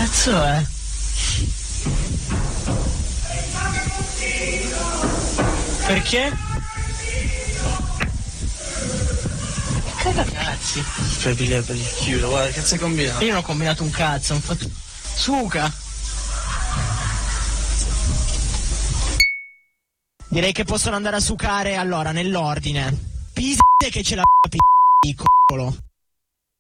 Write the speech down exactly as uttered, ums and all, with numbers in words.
Cazzo è? Perché? Cagacazzi. Per il per il chiudo, guarda, che cazzo hai combinato? Io non ho combinato un cazzo, ho fatto... Suca. Direi che possono andare a sucare allora nell'ordine. Piste che ce l'ha piccolo.